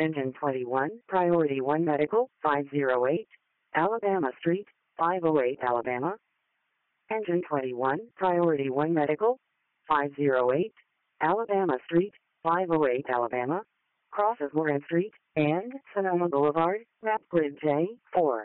Engine 21, Priority 1 Medical, 508, Alabama Street, 508 Alabama. Engine 21, Priority 1 Medical, 508, Alabama Street, 508 Alabama. Crosses Warren Street and Sonoma Boulevard, map grid J4.